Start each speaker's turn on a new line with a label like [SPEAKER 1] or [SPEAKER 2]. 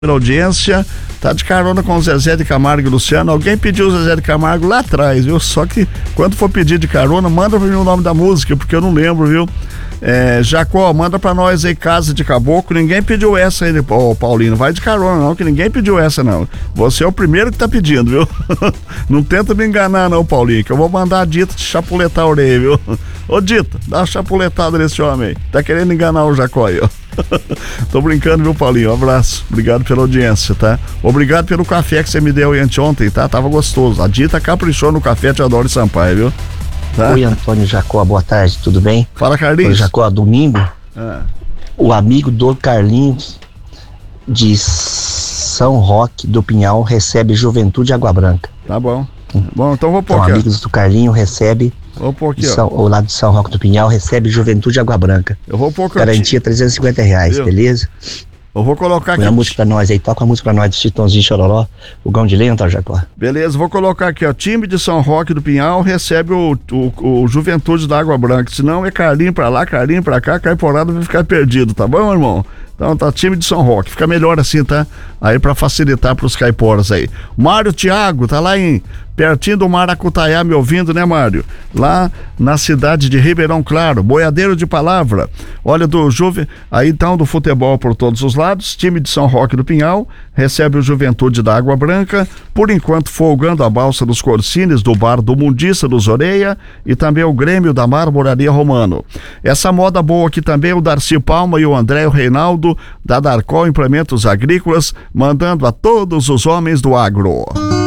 [SPEAKER 1] pela audiência, tá de carona com o Zezé de Camargo e Luciano. Alguém pediu o Zezé de Camargo lá atrás, viu? Só que quando for pedir de carona, manda pra mim o nome da música, porque eu não lembro, viu? Jacó, manda pra nós aí Casa de Caboclo. Ninguém pediu essa aí, Paulinho. Vai de carona não, que ninguém pediu essa não. Você é o primeiro que tá pedindo, viu? Não tenta me enganar não, Paulinho, que eu vou mandar a Dita te chapuletar a orelha, viu? Ô Dita, dá uma chapuletada nesse homem aí. Tá querendo enganar o Jacó aí, ó. Tô brincando, viu, Paulinho? Um abraço. Obrigado pela audiência, tá? Obrigado pelo café que você me deu anteontem, tá? Tava gostoso. A Dita caprichou no café Teodoro Sampaio, viu? Tá?
[SPEAKER 2] Oi, Antônio Jacó, boa tarde, tudo bem?
[SPEAKER 1] Fala, Carlinhos.
[SPEAKER 2] Oi, Jacó, domingo, o amigo do Carlinhos de São Roque do Pinhal recebe Juventude Água Branca.
[SPEAKER 1] Tá bom. Bom, então vou pôr
[SPEAKER 2] Então,
[SPEAKER 1] aqui.
[SPEAKER 2] amigos do Carlinhos recebe,
[SPEAKER 1] Vou pôr aqui,
[SPEAKER 2] o lado de São Roque do Pinhal recebe Juventude Água Branca.
[SPEAKER 1] Eu vou pôr aqui.
[SPEAKER 2] Garantia R$350,
[SPEAKER 1] viu?
[SPEAKER 2] beleza?
[SPEAKER 1] Eu vou colocar aqui.
[SPEAKER 2] Põe a música pra nós aí, toca a música pra nós do Chitãozinho Chororó, o Gão de Leão, tá, Jacó?
[SPEAKER 1] Beleza, vou colocar aqui, ó. Time de São Roque do Pinhal recebe o Juventude da Água Branca. Senão é Carlinho pra lá, Carlinho pra cá, Caiporada vai ficar perdido, tá bom, irmão? Então tá, time de São Roque, fica melhor assim, tá? Aí pra facilitar pros caiporas aí. Mário Thiago, tá lá pertinho do Maracutaiá, me ouvindo, né, Mário? Lá na cidade de Ribeirão Claro, boiadeiro de palavra. Olha, aí então do futebol por todos os lados, time de São Roque do Pinhal recebe o Juventude da Água Branca, por enquanto folgando a balsa dos Corsines do bar do Mundiça dos Oreia e também o Grêmio da Marmoraria Romano. Essa moda boa aqui também, o Darcy Palma e o André Reinaldo da Darcol Implementos Agrícolas, mandando a todos os homens do agro.